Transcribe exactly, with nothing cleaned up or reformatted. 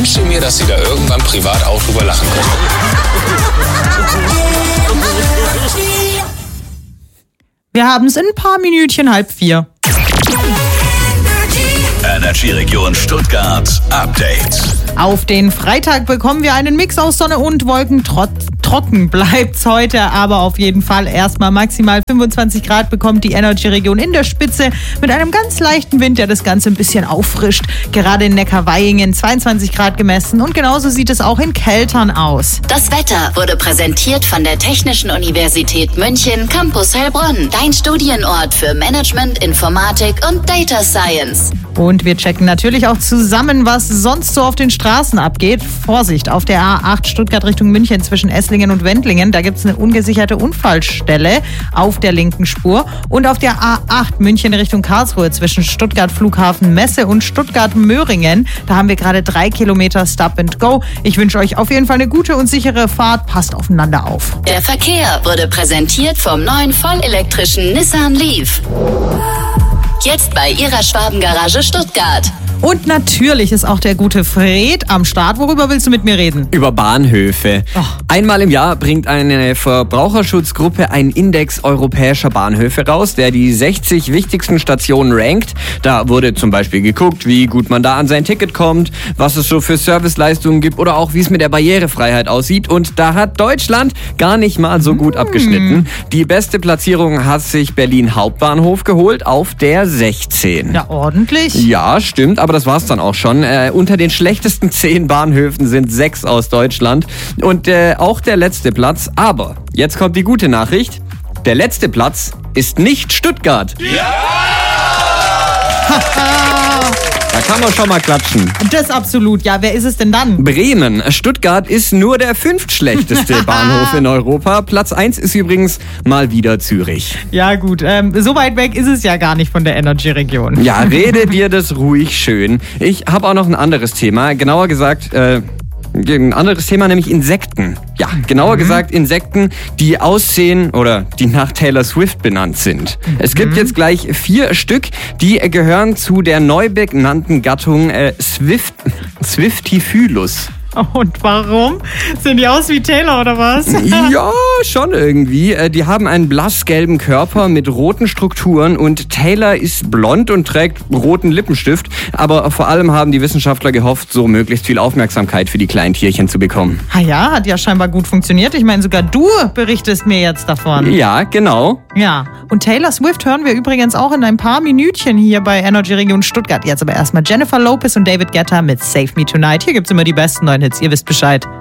wünschte mir, dass sie da irgendwann privat auch drüber lachen können. Wir haben es in ein paar Minütchen halb vier. Energy Region Stuttgart Update. Auf den Freitag bekommen wir einen Mix aus Sonne und Wolken. Trot- trocken bleibt's heute, aber auf jeden Fall erstmal maximal fünfundzwanzig Grad bekommt die Energy-Region in der Spitze mit einem ganz leichten Wind, der das Ganze ein bisschen auffrischt. Gerade in Neckarweyingen zweiundzwanzig Grad gemessen und genauso sieht es auch in Keltern aus. Das Wetter wurde präsentiert von der Technischen Universität München, Campus Heilbronn. Dein Studienort für Management, Informatik und Data Science. Und wir checken natürlich auch zusammen, was sonst so auf den Straßen abgeht. Vorsicht, auf der A acht Stuttgart Richtung München zwischen Esslingen und Wendlingen. Da gibt es eine ungesicherte Unfallstelle auf der linken Spur. Und auf der A acht München Richtung Karlsruhe zwischen Stuttgart Flughafen Messe und Stuttgart Möhringen. Da haben wir gerade drei Kilometer Stop and Go. Ich wünsche euch auf jeden Fall eine gute und sichere Fahrt. Passt aufeinander auf. Der Verkehr wurde präsentiert vom neuen vollelektrischen Nissan Leaf. Jetzt bei Ihrer Schwabengarage Stuttgart. Und natürlich ist auch der gute Fred am Start. Worüber willst du mit mir reden? Über Bahnhöfe. Oh. Einmal im Jahr bringt eine Verbraucherschutzgruppe einen Index europäischer Bahnhöfe raus, der die sechzig wichtigsten Stationen rankt. Da wurde zum Beispiel geguckt, wie gut man da an sein Ticket kommt, was es so für Serviceleistungen gibt oder auch wie es mit der Barrierefreiheit aussieht. Und da hat Deutschland gar nicht mal so gut abgeschnitten. Die beste Platzierung hat sich Berlin Hauptbahnhof geholt auf der sechzehn. Ja, ordentlich. Ja, stimmt, aber das war's dann auch schon. Äh, unter den schlechtesten zehn Bahnhöfen sind sechs aus Deutschland und äh, auch der letzte Platz. Aber jetzt kommt die gute Nachricht. Der letzte Platz ist nicht Stuttgart. Ja! Da kann man schon mal klatschen. Das absolut. Ja, wer ist es denn dann? Bremen. Stuttgart ist nur der fünftschlechteste Bahnhof in Europa. Platz eins ist übrigens mal wieder Zürich. Ja gut, ähm, so weit weg ist es ja gar nicht von der Energy-Region. Ja, rede dir das ruhig schön. Ich habe auch noch ein anderes Thema. Genauer gesagt, äh, ein anderes Thema, nämlich Insekten. Ja, genauer mhm. gesagt Insekten, die aussehen oder die nach Taylor Swift benannt sind. Mhm. Es gibt jetzt gleich vier Stück, die gehören zu der neu benannten Gattung äh, Swift, Swiftifylus. Und warum? Sehen die aus wie Taylor oder was? Ja, schon irgendwie. Die haben einen blassgelben Körper mit roten Strukturen und Taylor ist blond und trägt roten Lippenstift. Aber vor allem haben die Wissenschaftler gehofft, so möglichst viel Aufmerksamkeit für die kleinen Tierchen zu bekommen. Ah ja, hat ja scheinbar gut funktioniert. Ich meine, sogar du berichtest mir jetzt davon. Ja, genau. Ja, und Taylor Swift hören wir übrigens auch in ein paar Minütchen hier bei Energy Region Stuttgart. Jetzt aber erstmal Jennifer Lopez und David Guetta mit Save Me Tonight. Hier gibt's immer die besten neuen Hits. Ihr wisst Bescheid.